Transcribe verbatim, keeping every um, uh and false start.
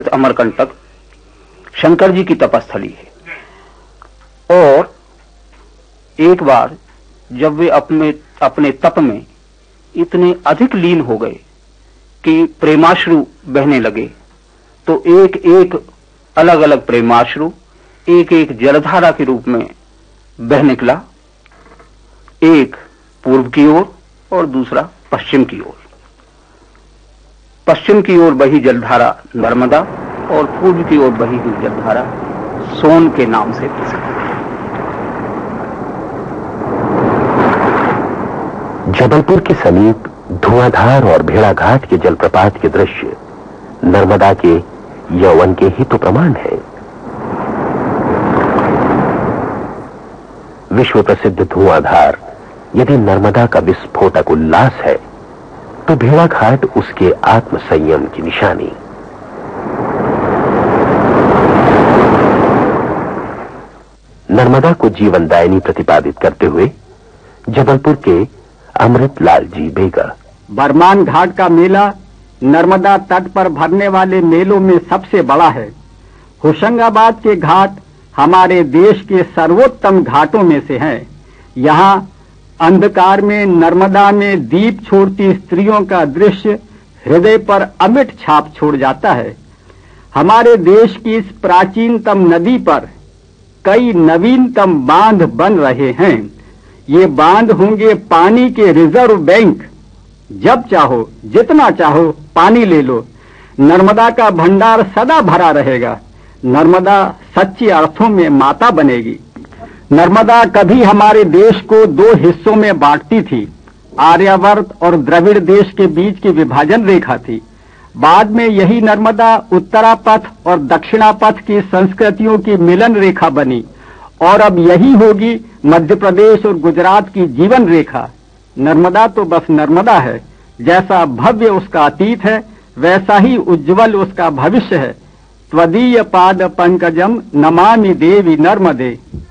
अमरकंटक शंकर जी की तपस्थली है। और एक बार जब वे अपने अपने तप में इतने अधिक लीन हो गए कि प्रेमाश्रु बहने लगे, तो एक एक अलग अलग प्रेमाश्रु एक एक जलधारा के रूप में बह निकला, एक पूर्व की ओर और दूसरा पश्चिम की ओर। पश्चिम की ओर बही जलधारा नर्मदा और पूर्व की ओर बही हुई जलधारा सोन के नाम से प्रसिद्ध है। जबलपुर के समीप धुआंधार और भेड़ाघाट के जलप्रपात के दृश्य नर्मदा के यौवन के ही तो प्रमाण है। विश्व प्रसिद्ध धुआंधार यदि नर्मदा का विस्फोटक उल्लास है, तो भेड़ाघाट उसके आत्म संयम की निशानी। नर्मदा को जीवनदायिनी प्रतिपादित करते हुए जबलपुर के अमृतलाल जी बेगा। बरमान घाट का मेला नर्मदा तट पर भरने वाले मेलों में सबसे बड़ा है। होशंगाबाद के घाट हमारे देश के सर्वोत्तम घाटों में से हैं। यहाँ अंधकार में नर्मदा में दीप छोड़ती स्त्रियों का दृश्य हृदय पर अमिट छाप छोड़ जाता है। हमारे देश की इस प्राचीनतम नदी पर कई नवीनतम बांध बन रहे हैं। ये बांध होंगे पानी के रिजर्व बैंक। जब चाहो जितना चाहो पानी ले लो, नर्मदा का भंडार सदा भरा रहेगा। नर्मदा सच्चे अर्थों में माता बनेगी। नर्मदा कभी हमारे देश को दो हिस्सों में बांटती थी। आर्यावर्त और द्रविड़ देश के बीच की विभाजन रेखा थी। बाद में यही नर्मदा उत्तरापथ और दक्षिणापथ की संस्कृतियों की मिलन रेखा बनी, और अब यही होगी मध्य प्रदेश और गुजरात की जीवन रेखा। नर्मदा तो बस नर्मदा है। जैसा भव्य उसका अतीत है, वैसा ही उज्जवल उसका भविष्य है। त्वदीय पाद पंकजम नमामि देवी नर्मदे।